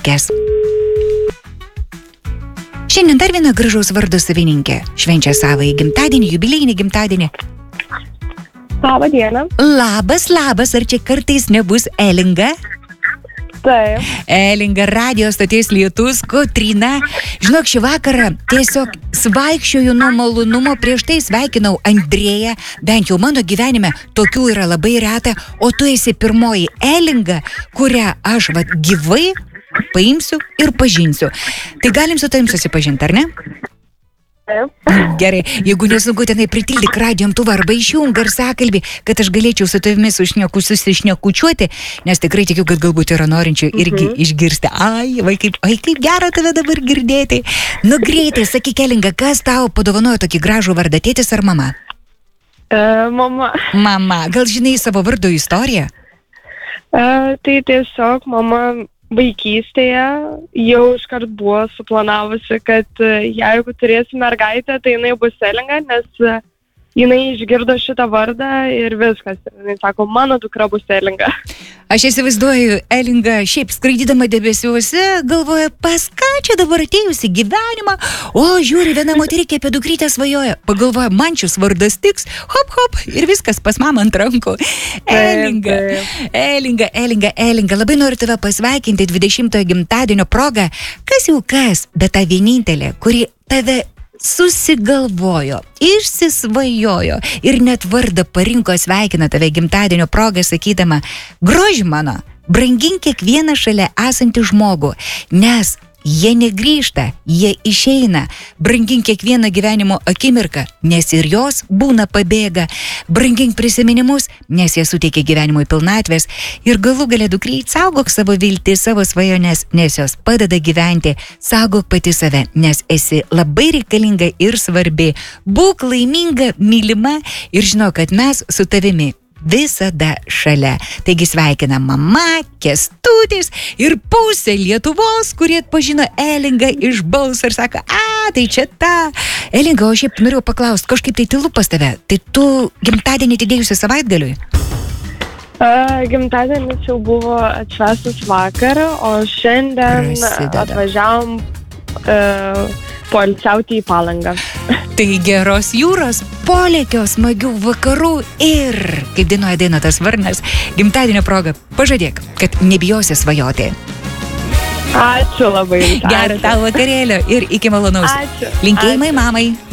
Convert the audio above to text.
Sveikės. Šiandien dar viena gražaus vardo savininkė. Švenčia savąjį gimtadienį, jubiliejinį gimtadienį. Labą dieną. Labas, ar čia kartais nebus Elinga? Taip. Elinga, radio stoties Lietus, Kotryna. Žinok, šį vakarą tiesiog svaikščioju nuo malonumo, prieš tai sveikinau Andrėją, bent jau mano gyvenime tokių yra labai reta, o tu esi pirmoji Elinga, kurią aš gyvai paimsiu ir pažinsiu. Tai galim su tavim susipažinti, ar ne? Gerai, jeigu nesunku tenai pritildyk radijo imtuvą arba išjung garsakalbį, kad aš galėčiau su tavimi susišnekučiuoti, nes tikrai tikiu, kad galbūt yra norinčių irgi išgirsti. Ai, kaip gera tave dabar girdėti. Nu greitai, sakyk, Elinga, kas tau padovanojo tokį gražų vardą, tėtis ar mama? Mama. Mama, gal žinai savo vardo istoriją? Tai tiesiog mama vaikystėje jau iškart buvo suplanavusi, kad jeigu turėsi mergaitę, tai jinai bus Elinga, nes jinai išgirdo šitą vardą ir viskas. Jinai sako, mano dukra bus Elinga. Aš įsivaizduoju, Elinga šiaip skraidydama debesiuose galvoja, pas ką čia dabar atėjusi gyvenimą, o žiūri, viena moterikė apie dukrytę svajoja. Pagalvoja, man šis vardas tiks, hop, ir viskas pas mamą ant rankų. Elinga, labai noriu tave pasveikinti 20-ojo gimtadienio progą. Kas jau kas, bet ta vienintelė, kuri tave susigalvojo, išsisvajojo ir net vardą parinko, sveikina tave gimtadienio progą, sakydama, groži mano, brangink kiekvieną šalia esantį žmogų, nes jie negrįžta, jie išeina. Brangink kiekvieną gyvenimo akimirką, nes ir jos būna pabėga. Brangink prisiminimus, nes jie suteikia gyvenimui pilnatvės. Ir galų gale dukry, saugok savo viltį, savo svajones, nes jos padeda gyventi. Saugok pati save, nes esi labai reikalinga ir svarbi. Būk laiminga, mylima ir žinok, kad mes su tavimi visada šalia. Taigi sveikina mama, Kęstutis ir pusė Lietuvos, kurie atpažino Elingą iš balso ir sako, tai čia ta. Elinga, o šiaip noriu paklausti, kažkaip tai tylu pas tave. Tai tu gimtadienį atidėjusi savaitgaliui? Gimtadienis jau buvo atšvęstas vakar, o šiandien atvažiavom poilsiauti į Palangą. Tai geros jūros, polėkio, smagių vakarų ir, kaip dainuoja Dainotas Varnas, gimtadienio proga pažadėk, kad nebijosi svajoti. Ačiū labai. Gerą tau vakarėlio ir iki malonaus. Ačiū. Linkėjimai mamai.